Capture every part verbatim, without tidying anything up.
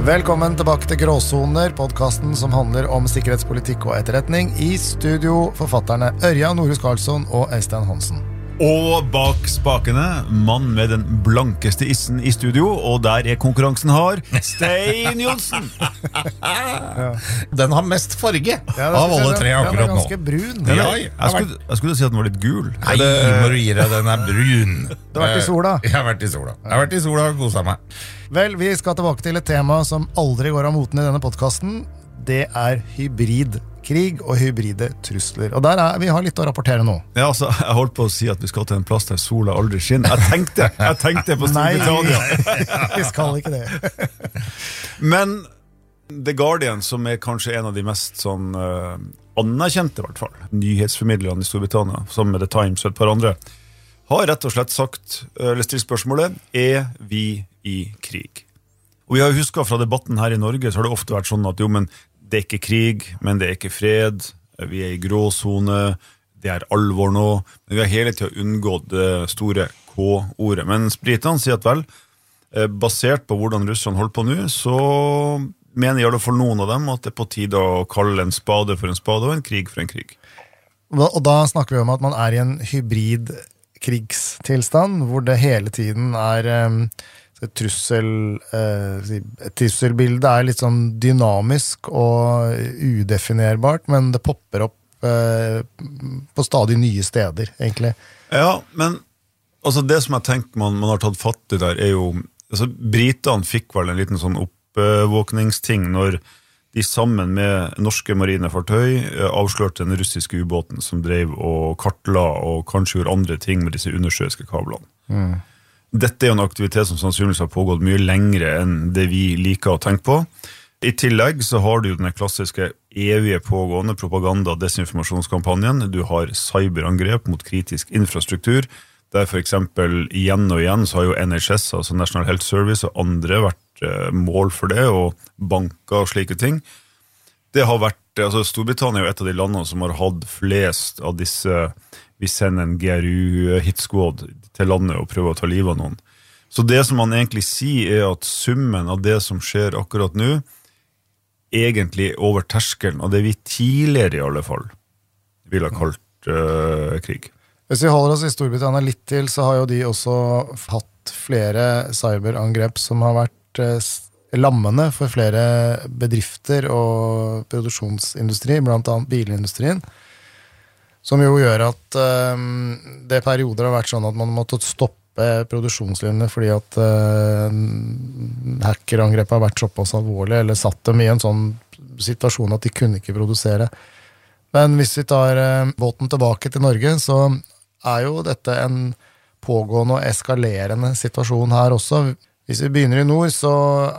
Velkommen tilbake til Gråsoner, podcasten som handler om sikkerhetspolitikk og etterretning. I studio forfatterne Ørjan Norhus Karlsson og Øystein Hansen. Og bak spakene, mann med den blankeste issen i studio, og der er konkurransen hard, Stein Johnsen. Ja. Den har mest farge ja, av alle tre akkurat nå. Den er ganske brun. Ja, jeg, jeg, skulle, jeg skulle si at den var litt gul. Nei, det... må du gi deg, den er brun. Du har vært i sola? Jeg har vært i sola. Jeg har vært i sola og koset meg. Vel, vi skal tilbake til et tema som aldri går av moten i denne podcasten. Det er hybridkrig og hybride trusler. Og der er, vi har litt å rapportere nå. Ja, altså, jeg holdt på å si at vi skal til en plass der sola aldri skinner. Jeg tenkte, jeg tenkte på Storbritannia. Nei, vi skal ikke det. Men The Guardian, som er kanskje en av de mest sånn uh, anerkjente, i hvert fall, nyhetsformidlerne i Storbritannia, sammen med The Times og et par andre, har rett og slett sagt, eller stilt spørsmålet, er vi i krig? Og vi har husket fra debatten her i Norge, så har det ofte vært sånn at jo, men det er ikke krig, men det er ikke fred, vi er i gråzone, det er alvor nå, men vi har hele tiden unngått det store K-ordet. Men britene sier at vel, basert på hvordan Russland holder på nå, så mener i alle fall noen av dem at det er på tide å kalle en spade for en spade og en krig for en krig. Og da snakker vi om at man er i en hybrid krigstilstand, hvor det hele tiden er um, et trussel, uh, et trusselbilde er litt sånn dynamisk og udefinerbart, men det popper opp uh, på stadig nye steder, egentlig. Ja, men altså det som jeg tenker man, man har tatt fatt i der er jo, altså britene fikk vel en liten sånn oppvåkningsting når de sammen med norske marinefartøy avslørte den russiske ubåten som drev og kartla og kanskje gjorde andre ting med disse undersjøiske kablene. Mm. Dette er jo en aktivitet som sannsynligvis har pågått mye lengre enn det vi liker å tenke på. I tillegg så har du jo den klassiske evige pågående propaganda- og desinformasjonskampanjen. Du har cyberangrep mot kritisk infrastruktur, der for eksempel igjen og igjen så har jo N H S, altså National Health Service, og andre vært mål for det, og banker og slike ting. Det har vært, altså Storbritannia er jo et av de landene som har hatt flest av disse, vi sender en G R U-hitsquad til landet og prøver å ta livet av noen. Så det som man egentlig sier er at summen av det som skjer akkurat nå, egentlig over terskelen av det vi tidligere i alle fall ville ha kalt uh, krig. Hvis vi holder oss i Storbritannia litt til, så har jo de også hatt flere cyberangrep som har vært lammene for flere bedrifter og produksjonsindustri, blant annet bilindustrien, som jo gjør at um, det perioder har vært sånn at man måtte stoppe produksjonslinjene fordi at uh, hackerangrepet har vært såpass alvorlig, eller satt dem i en sånn situasjon at de kunne ikke produsere. Men hvis vi tar uh, båten tilbake til Norge, så er jo dette en pågående og eskalerende situasjon her også. Hvis vi begynner i nord, så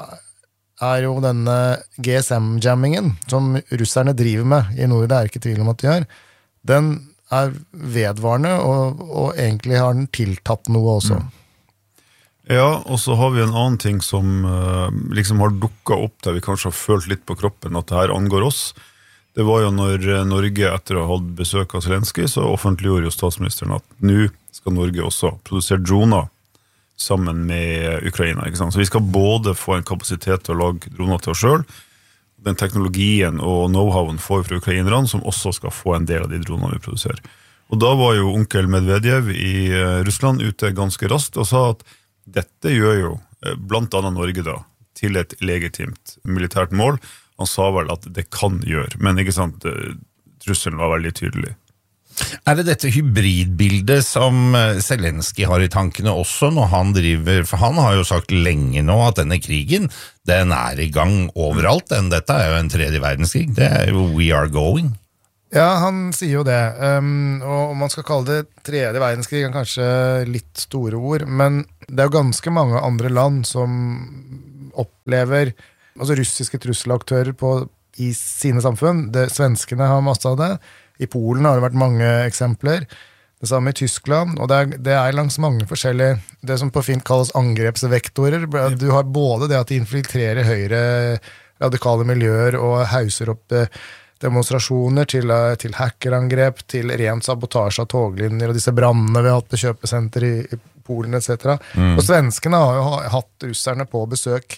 er jo denne G S M-jammingen som russerne driver med i nord, det er ikke tvil om at de gjør, den er vedvarende, og, og egentlig har den tiltatt noe også. Mm. Ja, og så har vi en annen ting som uh, liksom har dukket opp der vi kanskje har følt litt på kroppen at det her angår oss. Det var jo når Norge, etter å ha hatt besøk av Zelensky, så offentliggjorde jo statsministeren at nå skal Norge også produsere droner sammen med Ukraina, ikke sant? Så vi skal både få en kapasitet til å lage droner til oss selv, den teknologien og know-howen får fra ukrainerne, som også skal få en del av de dronene vi produserer. Og da var jo onkel Medvedev i Russland ute ganske raskt og sa at dette gjør jo blant annet Norge da til et legitimt militært mål. Han sa vel at det kan gjøre, men ikke sant, trusselen var veldig tydelig. Er det dette hybridbildet som Zelensky har i tankene også når han driver, for han har jo sagt lenge nå at denne krigen, den er i gang overalt, den, dette er jo en tredje verdenskrig, det er jo we are going. Ja, han sier jo det, um, og om man skal kalle det tredje verdenskrig er kanskje litt store ord, men det er jo ganske mange andre land som opplever, altså russiske trusselaktører på, i sine samfunn, det, svenskene har masse av det, i Polen har det vært mange eksempler, det samme i Tyskland, og det er, det er langs mange forskjellige, det som på fint kalles angrepsvektorer, du har både det at de infiltrerer høyre radikale miljøer og hauser opp demonstrasjoner til, til hackerangrep, til ren sabotasje av toglinjer og disse brandene vi har hatt på kjøpesenter i, i Polen et cetera. Mm. Og svenskene har jo hatt russerne på besøk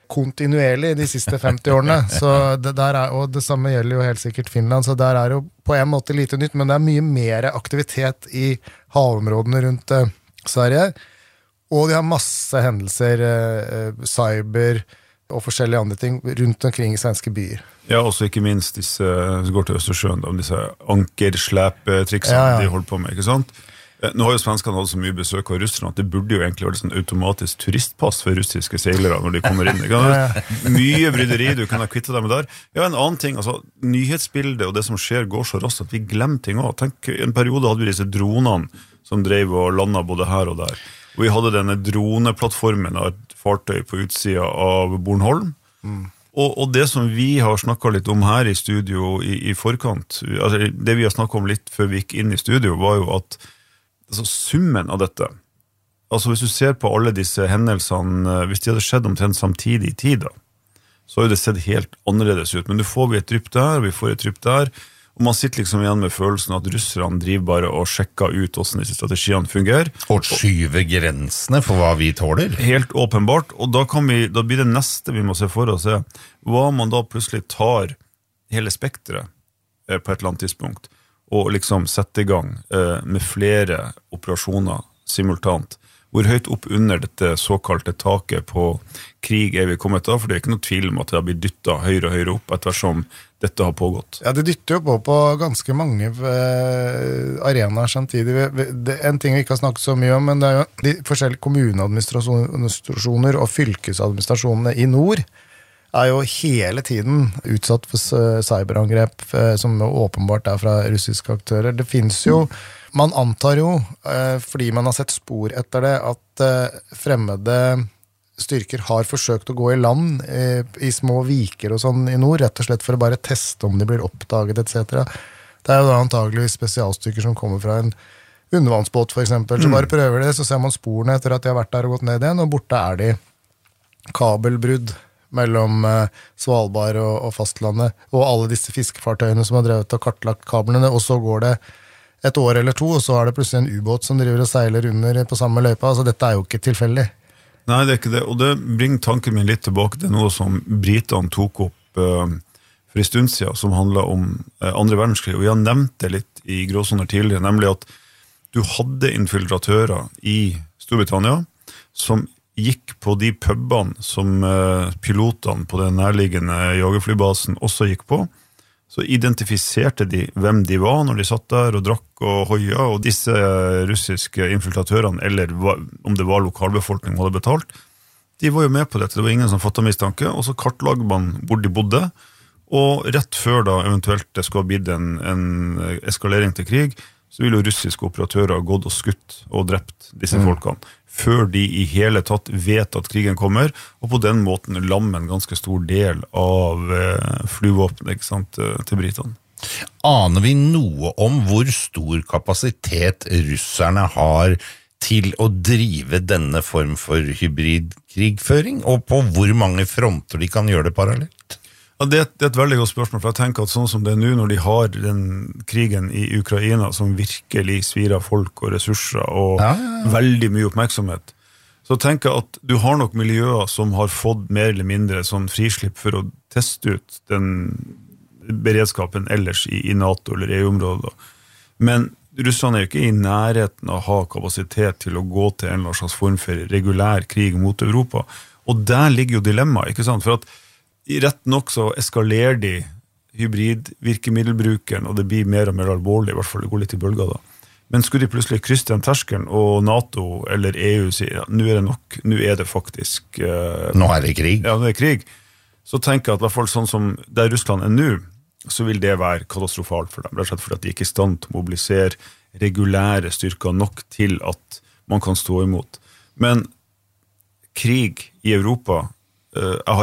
kontinuerlig de siste femti årene, så det der er, og det samme gjelder jo helt sikkert Finland, så der er jo på en måte lite nytt, men det er mye mer aktivitet i havområdene rundt eh, Sverige, og de har masse hendelser, eh, cyber og forskjellige andre ting rundt omkring i svenske byer. Ja, også ikke minst disse, som går til Østersjøen, da, disse ankerslæp-triksene ja, ja. de holder på med, ikke sant? Nå har jo svenskene hatt så mye besøk av russerne at det burde jo egentlig være sånn automatisk turistpass for russiske seilere når de kommer inn. Ikke? Mye bryderi du kan ha kvittet deg med der. Ja, en annen ting, altså nyhetsbildet og det som skjer går så raskt at vi glemmer ting også. Tenk, i en periode hadde vi disse dronene som drev og landet både her og der. Og vi hadde denne droneplattformen av et fartøy på utsida av Bornholm. Mm. Og, og det som vi har snakket litt om her i studio i, i forkant, altså det vi har snakket om litt før vi gikk inn i studio, var jo at altså, summen av dette, altså hvis du ser på alle disse hendelsene, hvis de hadde skjedd omtrent samtidig i tid, da, så har jo det sett helt annerledes ut. Men du får vi et drypp der, vi får et drypp der, og man sitter liksom igjen med følelsen at russerne driver bare og sjekker ut hvordan disse strategiene fungerer. Og skyver grensene for hva vi tåler. Helt åpenbart, og da, kan vi, da blir det neste vi må se for oss, hva man da plutselig tar hele spektret eh, på et eller annet tidspunkt, og liksom sette i gang eh, med flere operasjoner simultant. Hvor høyt opp under dette såkalte taket på krig er vi kommet av, for det er ikke noe tvil om at det har blitt dyttet høyere og høyere opp ettersom dette har pågått. Ja, det dytter jo på på ganske mange eh, arenaer samtidig. Det er en ting vi ikke har snakket så mye om, men det er jo de forskjellige kommuneadministrasjoner og fylkesadministrasjonene i nord er jo hele tiden utsatt for cyberangrep som åpenbart er fra russiske aktører. Det finnes jo, man antar jo, fordi man har sett spor etter det, at fremmede styrker har forsøkt å gå i land i små viker og sånn i nord, rett og slett for å bare teste om de blir oppdaget, et cetera. Det er jo da antageligvis spesialstyrker som kommer fra en undervannsbåt for eksempel, så bare prøver det, så ser man sporene etter at de har vært der og gått ned igjen, og borte er de kabelbrudd mellom Svalbard og, og fastlandet, og alle disse fiskefartøyene som har drevet og kartlagt kablene, og så går det et år eller to, og så er det plutselig en ubåt som driver og seiler under på samme løypa. Altså dette er jo ikke tilfeldig. Nei, det er ikke det, og det bringer tanken min litt tilbake til noe som britene tok opp uh, for en stund siden, som handlet om uh, andre verdenskrig, og vi har nevnt det litt i gråsoner tidligere, nemlig at du hadde infiltratører i Storbritannia som gikk på de pubene som uh, pilotene på den nærliggende jagerflybasen også gikk på, så identifiserte de hvem de var når de satt der og drakk og hoia, og disse russiske infiltratørene, eller hva, om det var lokalbefolkning hadde betalt, de var jo med på dette, det var ingen som fattet mistanke, og så kartlagde man hvor de bodde, og rett før da eventuelt det skulle ha blitt en, en eskalering til krig, så ville jo russiske operatører ha gått og skutt og drept disse mm. folkene, før de i hele tatt vet at krigen kommer, og på den måten lammer en ganske stor del av eh, flyvåpenet, ikke sant, til britene. Aner vi noe om hvor stor kapasitet russerne har til å drive denne form for hybridkrigføring, og på hvor mange fronter de kan gjøre det parallelt? Ja, det, det er et veldig godt spørsmål, for jeg tenker at sånn som det er nå, når de har den krigen i Ukraina, som virkelig svir av folk og ressurser, og ja, ja, ja. veldig mye oppmerksomhet, så tenker jeg at du har nok miljøer som har fått mer eller mindre sånn frislipp for å teste ut den beredskapen ellers i, i NATO eller E U-området. Men Russland er jo ikke i nærheten av å ha kapasitet til å gå til en eller annen form for regulær krig mot Europa, og der ligger jo dilemmaet, ikke sant? For at rett nok så eskalerer de hybridvirkemiddelbruken, og det blir mer og mer alvorlig, i hvert fall det går litt i bølger da. Men skulle de plutselig krysse den terskelen, og NATO eller E U sier, ja, nå er det nok, nå er det faktisk uh, Nå er det krig. Ja, nå er det krig. Så tenker jeg at i hvert fall sånn som der Russland er nå, så vil det være katastrofalt for dem, rett og slett fordi at de ikke er i stand til å mobilisere regulære styrker nok til at man kan stå imot. Men krig i Europa, uh, jeg har